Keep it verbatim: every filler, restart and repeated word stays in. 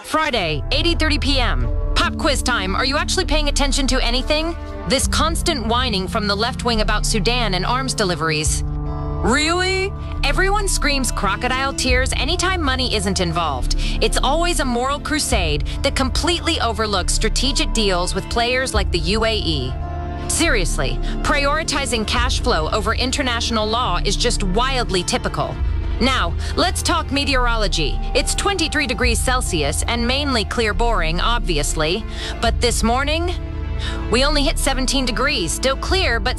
Friday, eight eight thirty p m Pop quiz time. Are you actually paying attention to anything? This constant whining from the left wing about Sudan and arms deliveries. Really? Everyone screams crocodile tears anytime money isn't involved. It's always a moral crusade that completely overlooks strategic deals with players like the U A E. Seriously, prioritizing cash flow over international law is just wildly typical. Now, let's talk meteorology. It's twenty-three degrees Celsius and mainly clear boring, obviously. But this morning, we only hit seventeen degrees, still clear, but